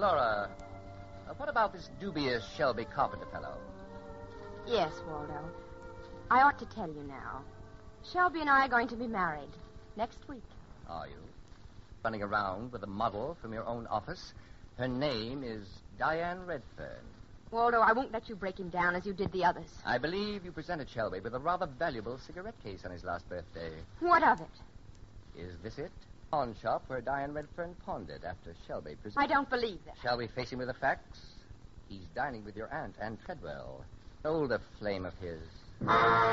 Laura, what about this dubious Shelby Carpenter fellow? Yes, Waldo. I ought to tell you now. Shelby and I are going to be married next week. Are you? Running around with a model from your own office. Her name is Diane Redfern. Waldo, I won't let you break him down as you did the others. I believe you presented Shelby with a rather valuable cigarette case on his last birthday. What of it? Is this it? Pawn shop where Diane Redfern pawned it after Shelby presented. I don't believe that. Shall we face him with the facts? He's dining with your aunt, Anne Treadwell. Older flame of his.